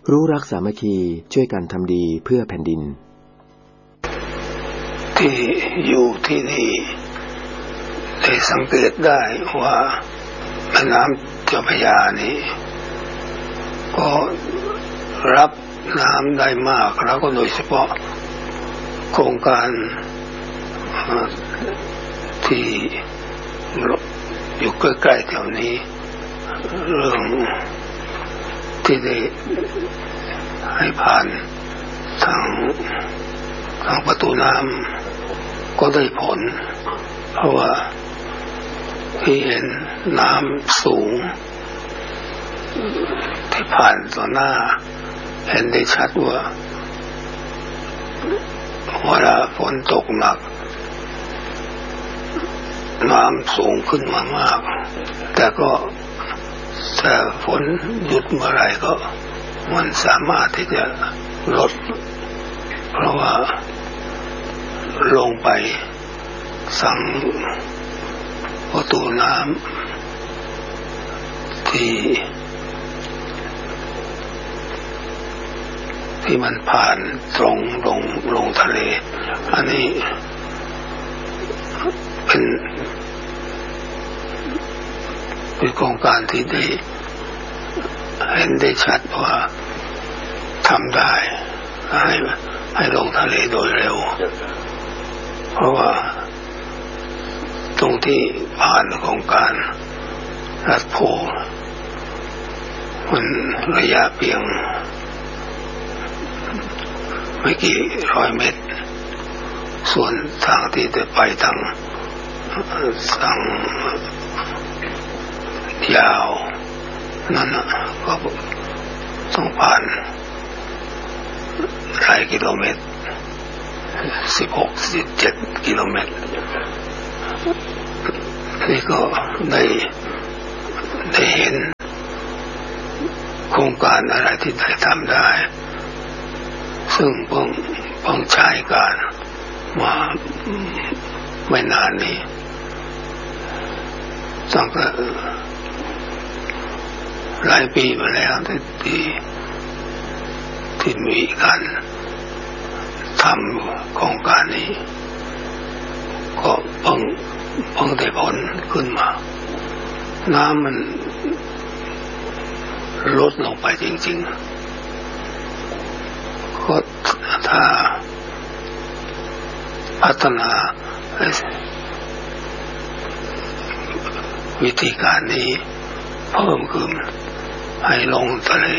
รู้รักสามัคคีช่วยกันทำดีเพื่อแผ่นดินที่อยู่ที่นี่ได้สังเกตได้ว่าแม่น้ำเจ้าพระยานี้ก็รับน้ำได้มากแล้วก็โดยเฉพาะโครงการที่อยู่ใกล้ๆแถวนี้เรื่องที่ได้ให้ผ่านทางประตูน้ำก็ได้ผลเพราะว่าที่เห็นน้ำสูงที่ผ่านต่อหน้าเห็นได้ชัดว่าเวลาฝนตกหนักน้ำสูงขึ้นมามากแต่ฝนหยุดเมื่อไรก็มันสามารถที่จะลดเพราะว่าลงไปสั่งประตูน้ำที่มันผ่านตรงลงทะเลอันนี้เป็นโครงการที่ได้เห็นได้ชัดว่าทำได้ให้ลงทะเลโดยเร็วเพราะว่าตรงที่ผ่านโครงการรัดโพมันระยะเพียงไม่กี่ร้อยเมตรส่วนทางที่จะไปทางยาวนั่นก็ต้องผ่านหลายกิโลเมตร16-17 กิโลเมตรนี่ก็ได้เห็นโครงการอะไรที่ได้ทำได้ซึ่งเพิ่งใช้การมาไม่นานนี้ตั้งแต่หลายปีมาแล้วที่มีการทำโครงการนี้ก็เพิ่งได้ผลขึ้นมาน้ำมันลดลงไปจริงๆก็ถ้าพัฒนาวิธีการนี้เพิ่มขึ้นให้ลงทะเล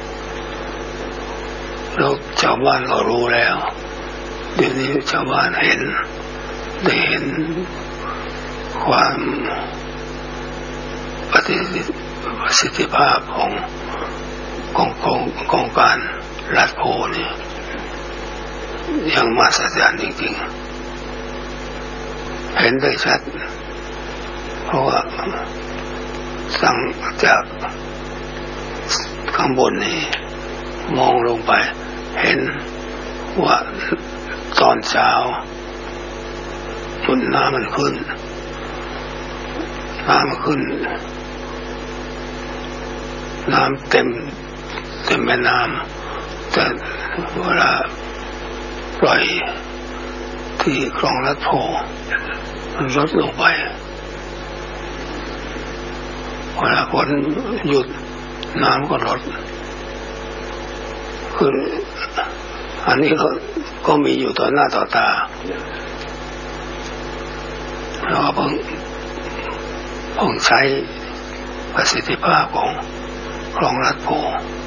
แล้วชาวบ้านก็รู้แล้วเดี๋ยวนี้ชาวบ้านได้เห็นความประสิทธิภาพของการลัดโพนี่ยังมหัศจรรย์จริงๆเห็นได้ชัดเพราะว่าสั่งจากข้างบนนี่มองลงไปเห็นว่าตอนเช้าน้ำมันขึ้นน้ำเต็มแม่น้ำแต่เวลาปล่อยที่คลองลัดโพมันลดลงไปเวลาฝนหยุดน้ำก็ลดคืออันนี้ก็มีอยู่ต่อหน้าต่อตาเราเพิ่งใช้ประสิทธิภาพของคลองลัดโพ